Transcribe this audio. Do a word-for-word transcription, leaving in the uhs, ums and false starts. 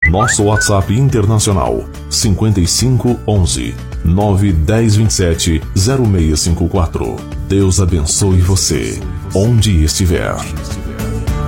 Nosso WhatsApp internacional cinquenta e cinco onze nove dez vinte e sete zero seis cinco quatro. Deus abençoe você, onde estiver.